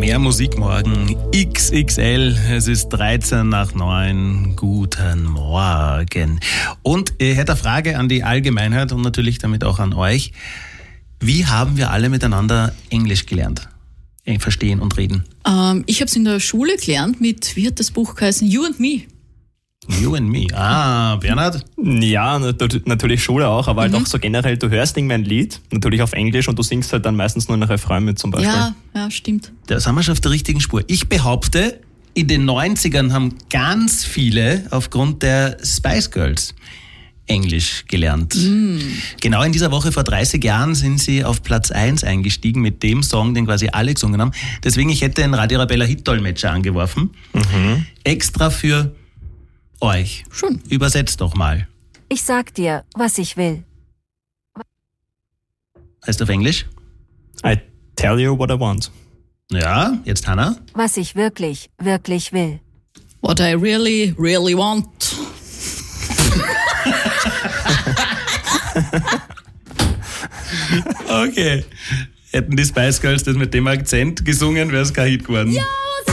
Mehr Musik morgen. XXL. Es ist 13 nach 9. Guten Morgen. Und ich hätte eine Frage an die Allgemeinheit und natürlich damit auch an euch. Wie haben wir alle miteinander Englisch gelernt? Verstehen und reden. Ich habe es in der Schule gelernt mit, wie hat das Buch geheißen? You and Me. You and Me. Bernhard? Ja, natürlich Schule auch, aber halt auch so generell, du hörst irgendwann ein Lied, natürlich auf Englisch und du singst halt dann meistens nur einen Refrain mit zum Beispiel. Ja, stimmt. Da sind wir schon auf der richtigen Spur. Ich behaupte, in den 90ern haben ganz viele aufgrund der Spice Girls Englisch gelernt. Genau in dieser Woche vor 30 Jahren sind sie auf Platz 1 eingestiegen mit dem Song, den quasi alle gesungen haben. Deswegen, ich hätte einen Radio Arabella Hit-Dolmetscher angeworfen. Extra für euch. Schon. Übersetzt doch mal. Ich sag dir, was ich will. Heißt auf Englisch? I tell you what I want. Ja, jetzt Hannah. Was ich wirklich, wirklich will. What I really, really want. Okay. Hätten die Spice Girls das mit dem Akzent gesungen, wäre es kein Hit geworden. Ja!